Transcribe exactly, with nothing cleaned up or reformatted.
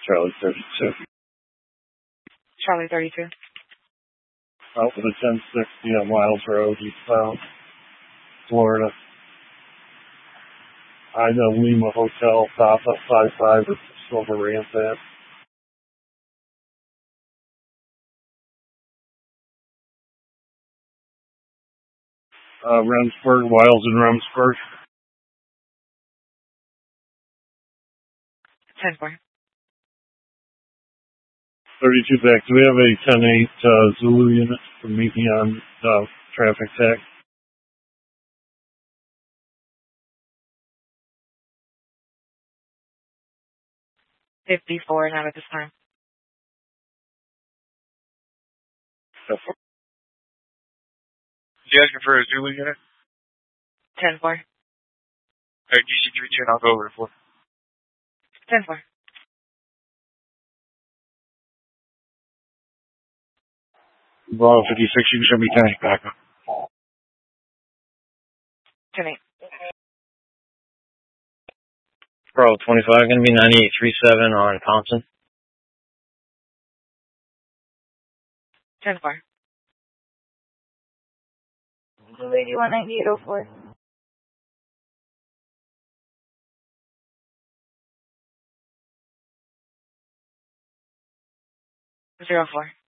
Charlie thirty-two. Charlie thirty-two. Out with a ten sixty on Miles Road, eastbound, Florida. I know Lima Hotel, top up five five or Silver Ramp at. Uh, Remsburg, Wiles and Remsburg. ten four. thirty-two back. Do we have a ten eight uh, Zulu unit for meet me on uh, traffic tag? fifty-four, not at this time. Yes. You asking for a Zulu unit? ten four. Alright, G C three two and I'll go over to four. ten four. Bravo fifty-six, you can show me ten eight back up. ten eight. Bravo twenty-five, going to be ninety-eight three seven on Thompson. ten four. eighty-one ninety-eight oh four. zero four.